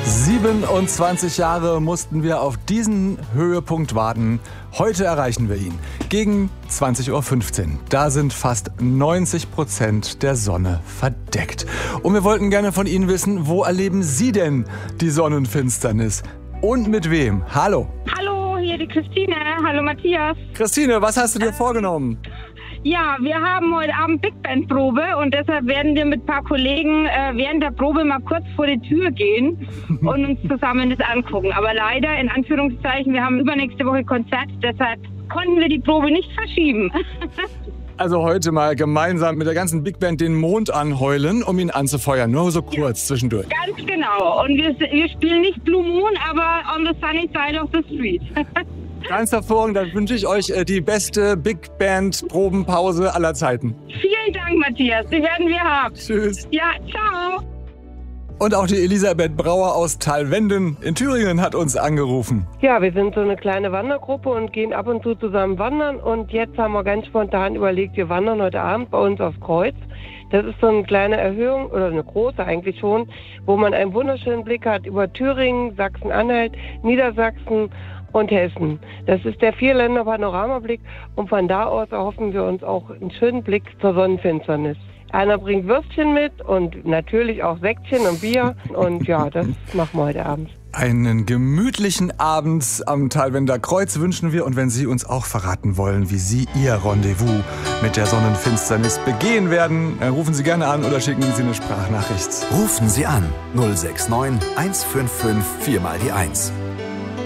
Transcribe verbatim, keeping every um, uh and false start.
siebenundzwanzig Jahre mussten wir auf diesen Höhepunkt warten. Heute erreichen wir ihn. Gegen zwanzig Uhr fünfzehn. Da sind fast neunzig Prozent der Sonne verdeckt. Und wir wollten gerne von Ihnen wissen, wo erleben Sie denn die Sonnenfinsternis? Und mit wem? Hallo. Hallo, hier die Christine. Hallo Matthias. Christine, was hast du dir vorgenommen? Ja, wir haben heute Abend Big Band Probe und deshalb werden wir mit ein paar Kollegen äh, während der Probe mal kurz vor die Tür gehen und uns zusammen das angucken. Aber leider, in Anführungszeichen, wir haben übernächste Woche Konzert, deshalb konnten wir die Probe nicht verschieben. Also heute mal gemeinsam mit der ganzen Big Band den Mond anheulen, um ihn anzufeuern. Nur so kurz ja, zwischendurch. Ganz genau. Und wir, wir spielen nicht Blue Moon, aber on the sunny side of the street. Ganz hervorragend, dann wünsche ich euch die beste Big Band Probenpause aller Zeiten. Vielen Dank, Matthias. Die werden wir haben. Tschüss. Ja, ciao. Und auch die Elisabeth Brauer aus Thalwenden in Thüringen hat uns angerufen. Ja, wir sind so eine kleine Wandergruppe und gehen ab und zu zusammen wandern. Und jetzt haben wir ganz spontan überlegt, wir wandern heute Abend bei uns aufs Kreuz. Das ist so eine kleine Erhöhung, oder eine große eigentlich schon, wo man einen wunderschönen Blick hat über Thüringen, Sachsen-Anhalt, Niedersachsen und Hessen. Das ist der Vierländer-Panoramablick und von da aus erhoffen wir uns auch einen schönen Blick zur Sonnenfinsternis. Einer bringt Würstchen mit und natürlich auch Säckchen und Bier und ja, das machen wir heute Abend. Einen gemütlichen Abend am Thalwender Kreuz wünschen wir und wenn Sie uns auch verraten wollen, wie Sie Ihr Rendezvous mit der Sonnenfinsternis begehen werden, rufen Sie gerne an oder schicken Sie eine Sprachnachricht. Rufen Sie an null sechs neun eins fünf fünf vier mal die eins.